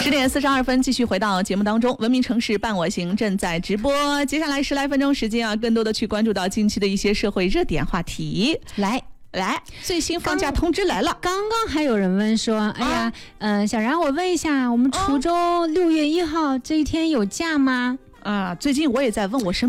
10:42，继续回到节目当中。文明城市伴我行正在直播，接下来10来分钟时间啊，更多的去关注到近期的一些社会热点话题。来，最新放假通知来了。 刚刚还有人问说，哎呀，小然，我问一下，我们滁州6月1号这一天有假吗？ 最近我也在问我身